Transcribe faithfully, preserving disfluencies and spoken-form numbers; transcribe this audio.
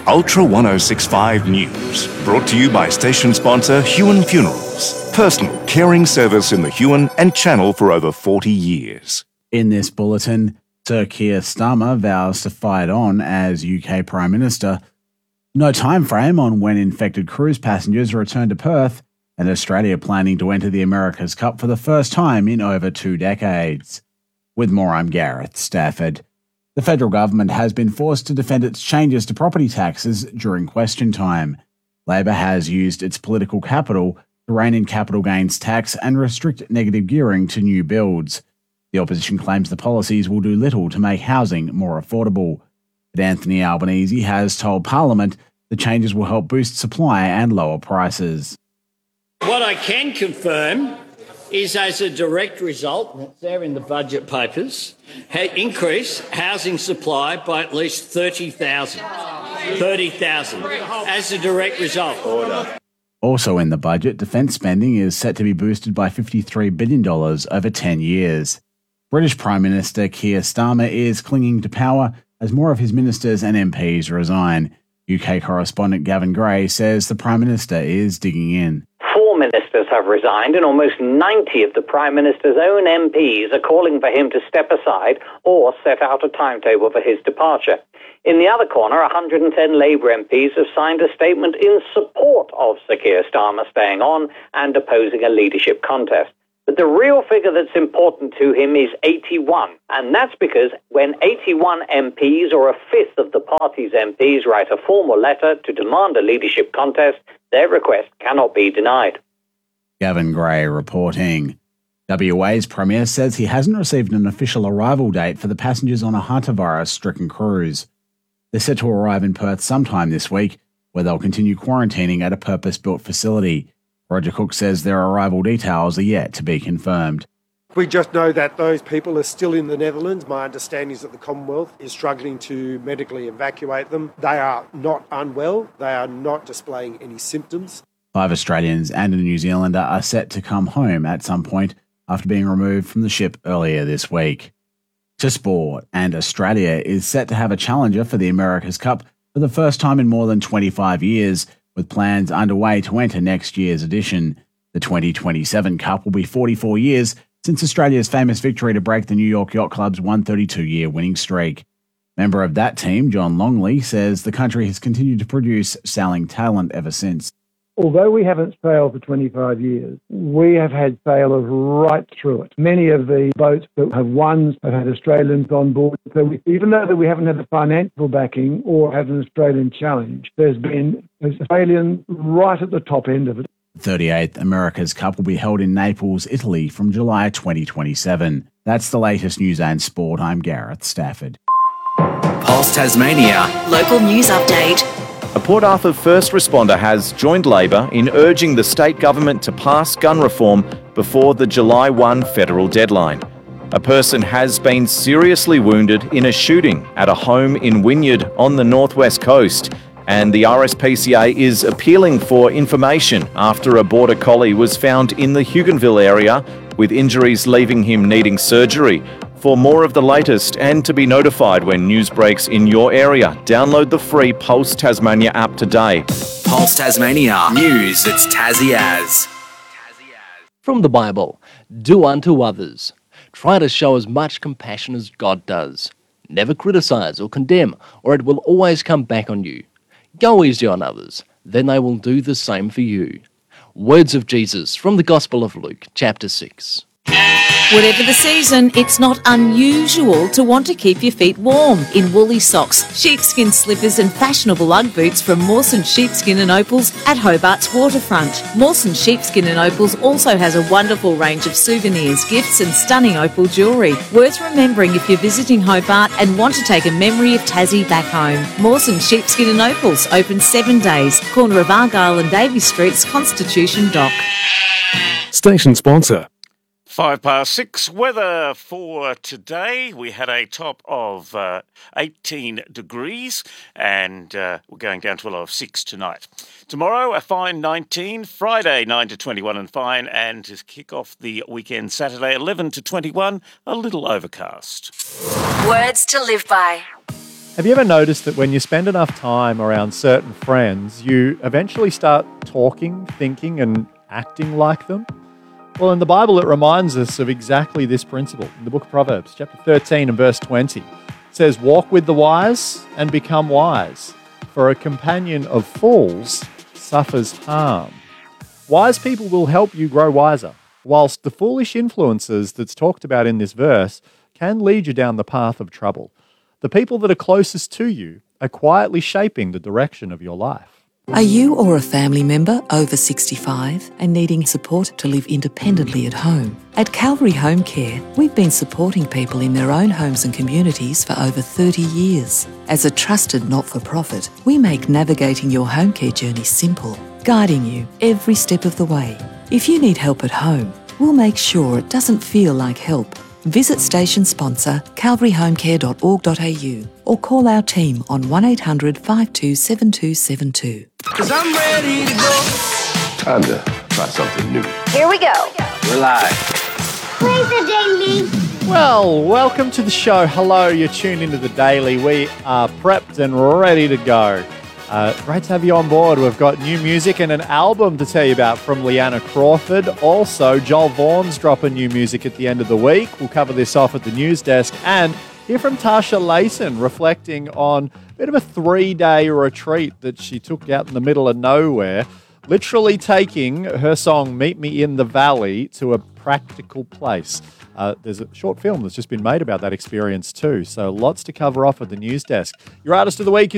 Ultra ten sixty-five News, brought to you by station sponsor Huon Funerals. Personal caring service in the Huon and Channel for over forty years. In this bulletin, Sir Keir Starmer vows to fight on as U K Prime Minister. No time frame on when infected cruise passengers return to Perth, and Australia planning to enter the America's Cup for the first time in over two decades. With more, I'm Gareth Stafford. The federal government has been forced to defend its changes to property taxes during question time. Labor has used its political capital to rein in capital gains tax and restrict negative gearing to new builds. The opposition claims the policies will do little to make housing more affordable. But Anthony Albanese has told Parliament the changes will help boost supply and lower prices. What I can confirm is, as a direct result, that's there in the budget papers, ha- increase housing supply by at least thirty thousand. thirty thousand, as a direct result. Order. Also in the budget, defence spending is set to be boosted by fifty-three billion dollars over ten years. British Prime Minister Keir Starmer is clinging to power as more of his ministers and M Ps resign. U K correspondent Gavin Gray says the Prime Minister is digging in. Four ministers have resigned, and almost ninety of the Prime Minister's own M Ps are calling for him to step aside or set out a timetable for his departure. In the other corner, one hundred ten Labour M Ps have signed a statement in support of Sir Keir Starmer staying on and opposing a leadership contest. But the real figure that's important to him is eighty-one, and that's because when eighty-one M Ps, or a fifth of the party's M Ps, write a formal letter to demand a leadership contest, their request cannot be denied. Gavin Gray reporting. W A's Premier says he hasn't received an official arrival date for the passengers on a hantavirus-stricken cruise. They're set to arrive in Perth sometime this week, where they'll continue quarantining at a purpose-built facility. Roger Cook says their arrival details are yet to be confirmed. We just know that those people are still in the Netherlands. My understanding is that the Commonwealth is struggling to medically evacuate them. They are not unwell. They are not displaying any symptoms. Five Australians and a New Zealander are set to come home at some point after being removed from the ship earlier this week. To sport, and Australia is set to have a challenger for the America's Cup for the first time in more than twenty-five years, with plans underway to enter next year's edition. The twenty twenty-seven Cup will be forty-four years since Australia's famous victory to break the New York Yacht Club's one hundred thirty-two year winning streak. Member of that team, John Longley, says the country has continued to produce sailing talent ever since. Although we haven't sailed for twenty-five years, we have had sailors right through it. Many of the boats that have won have had Australians on board. So we, even though that we haven't had the financial backing or had an Australian challenge, there's been Australians right at the top end of it. The thirty-eighth America's Cup will be held in Naples, Italy from July twenty twenty-seven. That's the latest news and sport. I'm Gareth Stafford. Pulse Tasmania. Local news update. A Port Arthur first responder has joined Labor in urging the state government to pass gun reform before the July first federal deadline. A person has been seriously wounded in a shooting at a home in Wynyard on the northwest coast, and the R S P C A is appealing for information after a border collie was found in the Hugonville area with injuries leaving him needing surgery. For more of the latest and to be notified when news breaks in your area, download the free Pulse Tasmania app today. Pulse Tasmania. News that's Tassie as. From the Bible, do unto others. Try to show as much compassion as God does. Never criticise or condemn, or it will always come back on you. Go easy on others, then they will do the same for you. Words of Jesus from the Gospel of Luke, chapter six. Whatever the season, it's not unusual to want to keep your feet warm in woolly socks, sheepskin slippers and fashionable Ugg boots from Mawson Sheepskin and Opals at Hobart's waterfront. Mawson Sheepskin and Opals also has a wonderful range of souvenirs, gifts and stunning opal jewellery. Worth remembering if you're visiting Hobart and want to take a memory of Tassie back home. Mawson Sheepskin and Opals, open seven days, corner of Argyle and Davy Streets, Constitution Dock. Station sponsor. Five past six, weather for today. We had a top of uh, eighteen degrees and uh, we're going down to a low of six tonight. Tomorrow, a fine nineteen. Friday, nine to twenty-one and fine. And to kick off the weekend, Saturday, eleven to twenty-one, a little overcast. Words to live by. Have you ever noticed that when you spend enough time around certain friends, you eventually start talking, thinking, and acting like them? Well, in the Bible, it reminds us of exactly this principle. In the book of Proverbs, chapter thirteen and verse twenty, it says, "Walk with the wise and become wise, for a companion of fools suffers harm." Wise people will help you grow wiser, whilst the foolish influences that's talked about in this verse can lead you down the path of trouble. The people that are closest to you are quietly shaping the direction of your life. Are you or a family member over sixty-five and needing support to live independently at home? At Calvary Home Care, we've been supporting people in their own homes and communities for over thirty years. As a trusted not-for-profit, we make navigating your home care journey simple, guiding you every step of the way. If you need help at home, we'll make sure it doesn't feel like help. Visit station sponsor calvary home care dot org dot a u or call our team on one eight hundred five two seven two seven two. Cause I'm ready to go. Time to try something new. Here we go. We're live. Where's the daily? Well, welcome to the show. Hello, you're tuned into the Daily. We are prepped and ready to go. Uh, great to have you on board. We've got new music and an album to tell you about from Leanna Crawford. Also, Joel Vaughan's dropping new music at the end of the week. We'll cover this off at the news desk and hear from Tasha Layton reflecting on a bit of a three-day retreat that she took out in the middle of nowhere, literally taking her song Meet Me in the Valley to a practical place. Uh, there's a short film that's just been made about that experience too, so lots to cover off at the news desk. Your artist of the week